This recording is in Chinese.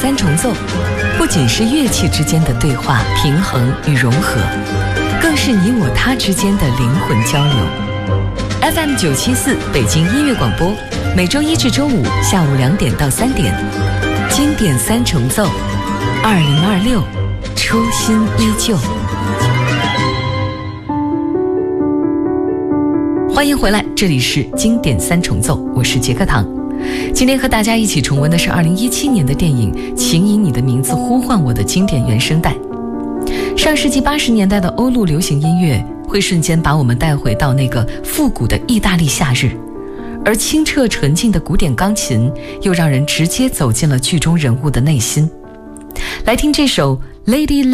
三重奏不仅是乐器之间的对话、平衡与融合，更是你我他之间的灵魂交流。FM 974北京音乐广播，每周一至周五下午2点到3点，经典三重奏，2026，初心依旧。欢迎回来，这里是经典三重奏，我是杰克唐。今天和大家一起重温的是2017年的电影《请以你的名字呼唤我》的经典原声带。上世纪80年代的欧陆流行音乐会瞬间把我们带回到那个复古的意大利夏日，而清澈纯净的古典钢琴又让人直接走进了剧中人物的内心。来听这首 Lady